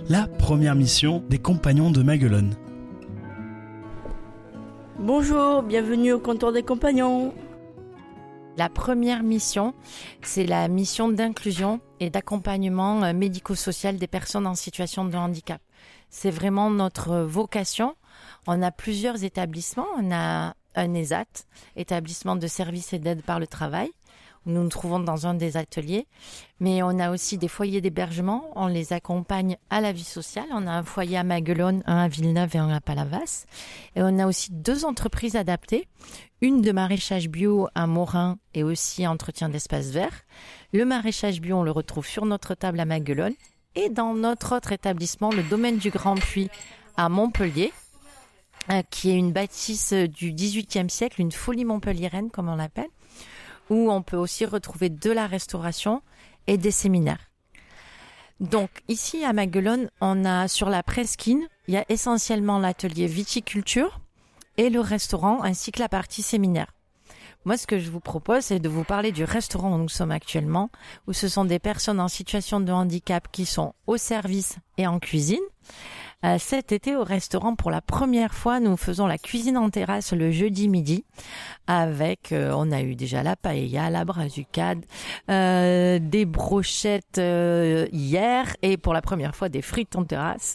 la première mission des Compagnons de Maguelone. Bonjour, bienvenue au comptoir des Compagnons. La première mission, c'est la mission d'inclusion et d'accompagnement médico-social des personnes en situation de handicap. C'est vraiment notre vocation. On a plusieurs établissements. On a un ESAT, établissement de services et d'aide par le travail. Nous nous trouvons dans un des ateliers, mais on a aussi des foyers d'hébergement. On les accompagne à la vie sociale. On a un foyer à Maguelone, un à Villeneuve et un à Palavas. Et on a aussi 2 entreprises adaptées, une de maraîchage bio à Morin et aussi entretien d'espaces verts. Le maraîchage bio, on le retrouve sur notre table à Maguelone et dans notre autre établissement, le domaine du Grand Puy à Montpellier, qui est une bâtisse du XVIIIe siècle, une folie montpelliéraine comme on l'appelle, où on peut aussi retrouver de la restauration et des séminaires. Donc ici à Maguelone, on a sur la presqu'île, il y a essentiellement l'atelier viticulture et le restaurant ainsi que la partie séminaire. Moi, ce que je vous propose, c'est de vous parler du restaurant où nous sommes actuellement, où ce sont des personnes en situation de handicap qui sont au service et en cuisine. Cet été, au restaurant, pour la première fois, nous faisons la cuisine en terrasse le jeudi midi avec, on a eu déjà la paella, la brazucade, des brochettes hier et pour la première fois des frites en terrasse.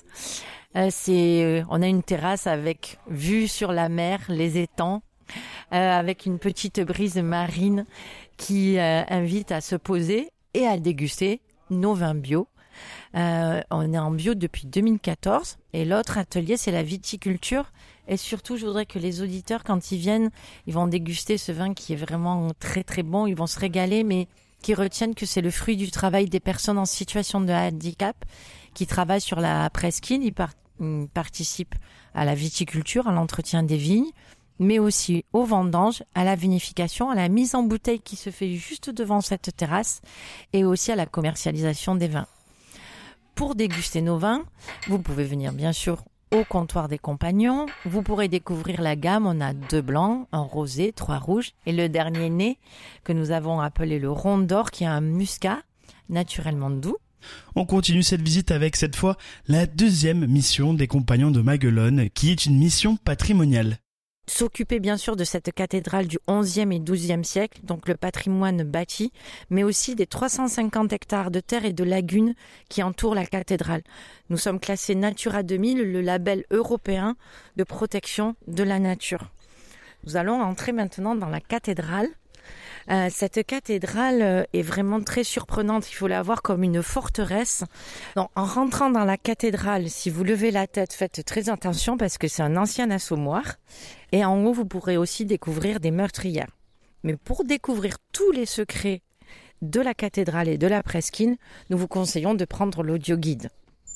On a une terrasse avec vue sur la mer, les étangs, avec une petite brise marine qui invite à se poser et à déguster nos vins bio. On est en bio depuis 2014 et l'autre atelier c'est la viticulture et surtout je voudrais que les auditeurs quand ils viennent ils vont déguster ce vin qui est vraiment très très bon, ils vont se régaler mais qui retiennent que c'est le fruit du travail des personnes en situation de handicap qui travaillent sur la presqu'île, ils participent à la viticulture, à l'entretien des vignes mais aussi aux vendanges, à la vinification, à la mise en bouteille qui se fait juste devant cette terrasse et aussi à la commercialisation des vins. Pour déguster nos vins, vous pouvez venir bien sûr au comptoir des Compagnons. Vous pourrez découvrir la gamme. On a 2 blancs, un rosé, 3 rouges et le dernier né que nous avons appelé le Rond d'Or qui a un muscat naturellement doux. On continue cette visite avec cette fois la 2e mission des Compagnons de Maguelone qui est une mission patrimoniale. S'occuper bien sûr de cette cathédrale du XIe et XIIe siècle, donc le patrimoine bâti, mais aussi des 350 hectares de terre et de lagunes qui entourent la cathédrale. Nous sommes classés Natura 2000, le label européen de protection de la nature. Nous allons entrer maintenant dans la cathédrale. Cette cathédrale est vraiment très surprenante, il faut la voir comme une forteresse. Donc, en rentrant dans la cathédrale, si vous levez la tête, faites très attention parce que c'est un ancien assommoir. Et en haut, vous pourrez aussi découvrir des meurtrières. Mais pour découvrir tous les secrets de la cathédrale et de la presqu'île, nous vous conseillons de prendre l'audioguide.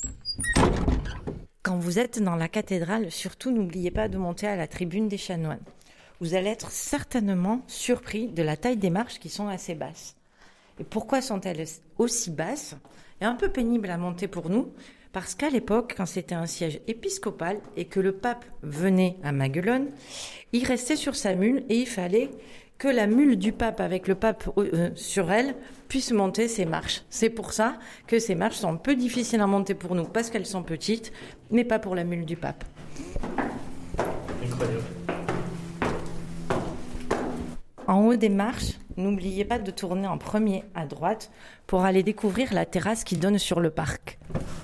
Quand vous êtes dans la cathédrale, surtout n'oubliez pas de monter à la tribune des chanoines. Vous allez être certainement surpris de la taille des marches qui sont assez basses. Et pourquoi sont-elles aussi basses ? Et un peu pénible à monter pour nous, parce qu'à l'époque, quand c'était un siège épiscopal et que le pape venait à Maguelone, il restait sur sa mule et il fallait que la mule du pape avec le pape sur elle puisse monter ces marches. C'est pour ça que ces marches sont un peu difficiles à monter pour nous, parce qu'elles sont petites, mais pas pour la mule du pape. Incroyable. En haut des marches, n'oubliez pas de tourner en premier à droite pour aller découvrir la terrasse qui donne sur le parc.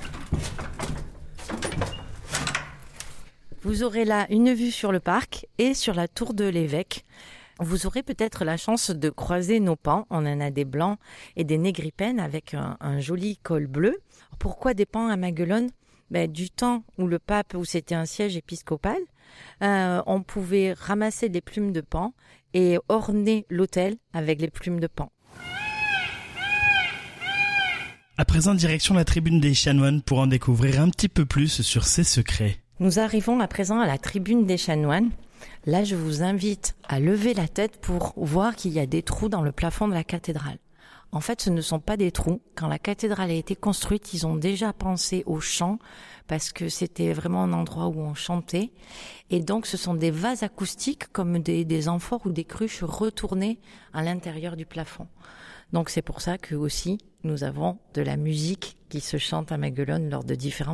Vous aurez là une vue sur le parc et sur la tour de l'évêque. Vous aurez peut-être la chance de croiser nos pans. On en a des blancs et des négripènes avec un joli col bleu. Pourquoi des pans à Maguelone ? Du temps où le pape, où c'était un siège épiscopal, on pouvait ramasser des plumes de paon et orner l'autel avec les plumes de paon. À présent, direction la tribune des chanoines pour en découvrir un petit peu plus sur ses secrets. Nous arrivons à présent à la tribune des chanoines. Là, je vous invite à lever la tête pour voir qu'il y a des trous dans le plafond de la cathédrale. En fait, ce ne sont pas des trous. Quand la cathédrale a été construite, ils ont déjà pensé au chant parce que c'était vraiment un endroit où on chantait. Et donc, ce sont des vases acoustiques comme des amphores ou des cruches retournées à l'intérieur du plafond. Donc, c'est pour ça que aussi, nous avons de la musique qui se chante à Maguelone lors de différents